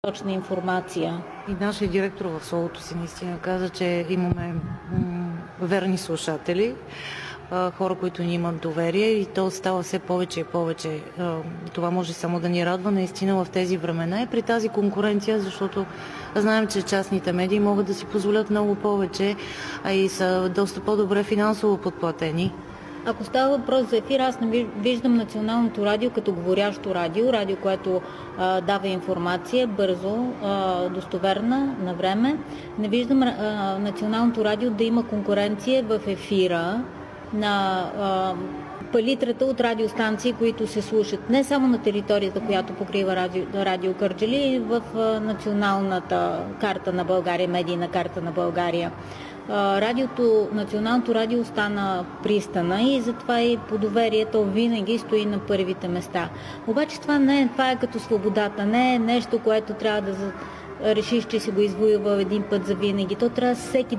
точна информация. И нашия директор в словото си наистина каза, че имаме верни слушатели, хора, които ни имат доверие и то става все повече и повече. Това може само да ни радва наистина в тези времена и при тази конкуренция, защото знаем, че частните медии могат да си позволят много повече, а и са доста по-добре финансово подплатени. Ако става въпрос за ефир, аз не виждам Националното радио като говорящо радио, което дава информация бързо, достоверна, на време. Не виждам Националното радио да има конкуренция в ефира на палитрата от радиостанции, които се слушат не само на територията, която покрива радио Кърджали, в националната карта на България, медийна карта на България. Националното радио стана пристана и затова и по доверие то винаги стои на първите места. Обаче това е като свободата, не е нещо, което трябва да решиш, че си го извоюва един път за винаги. То трябва всеки